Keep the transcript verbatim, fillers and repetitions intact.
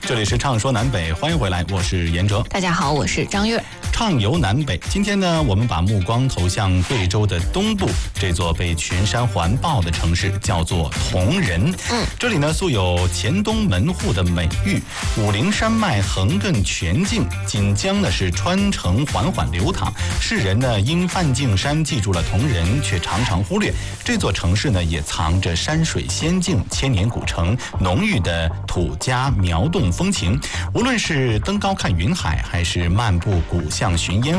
这里是畅说南北，欢迎回来，我是严哲。 大家好，我是张悦。 畅游南北，今天呢，我们把目光投向贵州的东部，这座被群山环抱的城市叫做铜仁。 嗯， 这里呢素有黔东门户的美誉，武陵山脉横亘全境，锦江呢是穿城缓缓流淌。世人呢因梵净山记住了铜仁，却常常忽略这座城市呢也藏着山水仙境、千年古城、浓郁的土家苗侗风情。无论是登高看云海，还是漫步古巷寻烟